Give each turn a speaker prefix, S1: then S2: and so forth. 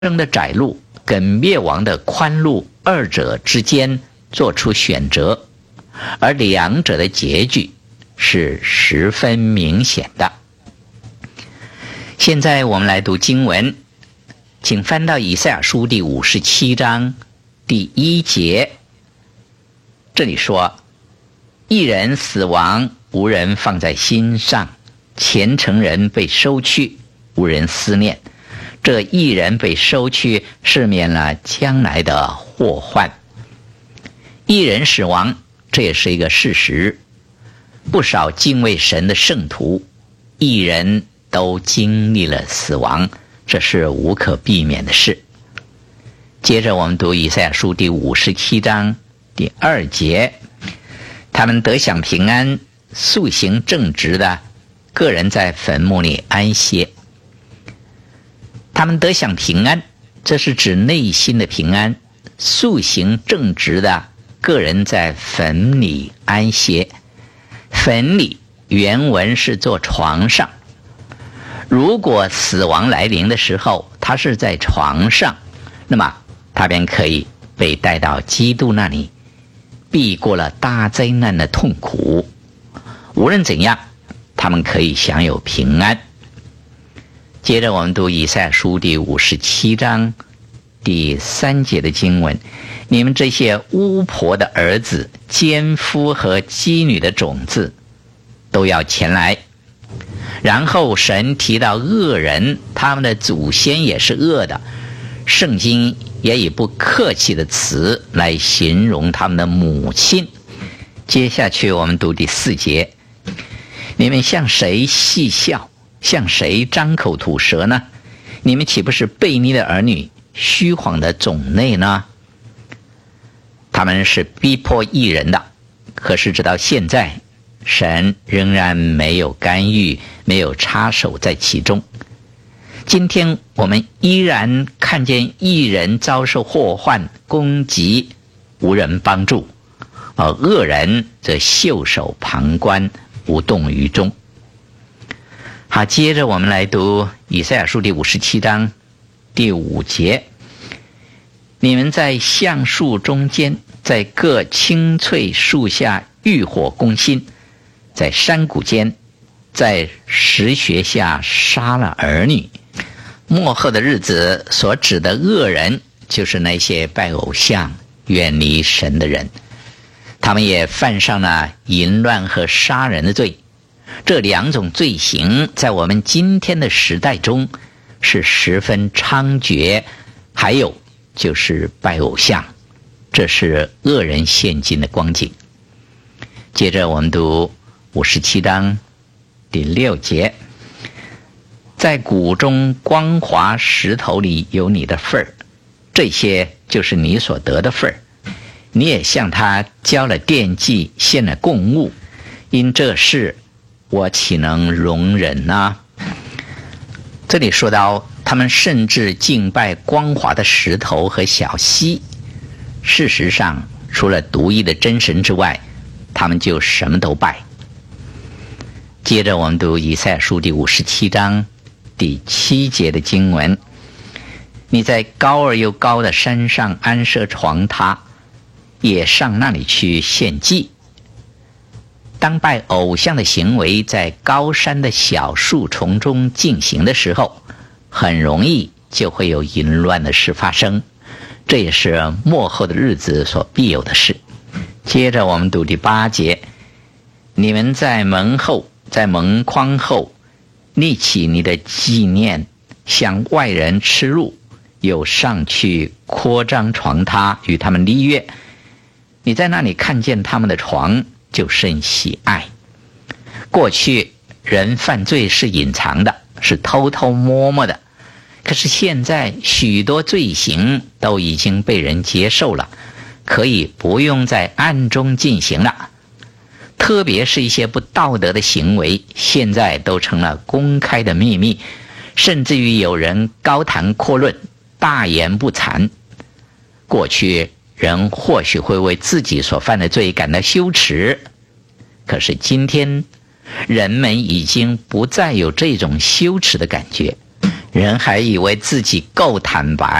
S1: 生的窄路跟灭亡的宽路二者之间做出选择，而两者的结局是十分明显的。现在我们来读经文，请翻到以赛亚书第57章第1节。这里说，义人死亡，无人放在心上，虔诚人被收去，无人思念。这义人被收去，是免了将来的祸患。义人死亡，这也是一个事实。不少敬畏神的圣徒，义人都经历了死亡，这是无可避免的事。接着我们读以赛亚书第57章第2节，他们得享平安，素行正直的个人在坟墓里安歇。他们得享平安，这是指内心的平安。素行正直的个人在坟里安歇。坟里原文是做床上，如果死亡来临的时候他是在床上，那么他便可以被带到基督那里，避过了大灾难的痛苦。无论怎样，他们可以享有平安。接着我们读以赛亚书第57章第3节的经文，你们这些巫婆的儿子、奸夫和妓女的种子都要前来。然后神提到恶人，他们的祖先也是恶的，圣经也以不客气的词来形容他们的母亲。接下去我们读第4节，你们向谁戏笑，向谁张口吐舌呢？你们岂不是悖逆的儿女，虚谎的种类呢？他们是逼迫义人的，可是直到现在，神仍然没有干预，没有插手在其中。今天我们依然看见义人遭受祸患攻击，无人帮助，而恶人则袖手旁观，无动于衷。好，接着我们来读以赛亚书第57章第5节，你们在橡树中间，在各青翠树下浴火攻心，在山谷间，在石穴下杀了儿女。末后的日子所指的恶人，就是那些拜偶像、远离神的人，他们也犯上了淫乱和杀人的罪。这两种罪行在我们今天的时代中是十分猖獗。还有就是拜偶像，这是恶人现今的光景。接着我们读57章第6节，在谷中光滑石头里有你的份儿，这些就是你所得的份儿。你也向他交了奠祭，献了供物，因这事我岂能容忍呢？这里说到他们甚至敬拜光滑的石头和小溪，事实上除了独一的真神之外，他们就什么都拜。接着我们读以赛亚书第57章第7节的经文，你在高而又高的山上安设床榻，也上那里去献祭。当拜偶像的行为在高山的小树丛中进行的时候，很容易就会有淫乱的事发生，这也是末后的日子所必有的事。接着我们读第8节，你们在门后，在门框后立起你的纪念，向外人吃入，又上去扩张床榻，与他们立约。你在那里看见他们的床，就甚喜爱。过去人犯罪是隐藏的，是偷偷摸摸的，可是现在许多罪行都已经被人接受了，可以不用在暗中进行了。特别是一些不道德的行为，现在都成了公开的秘密，甚至于有人高谈阔论，大言不惭。过去人或许会为自己所犯的罪感到羞耻，可是今天人们已经不再有这种羞耻的感觉， 人还以为自己够坦白，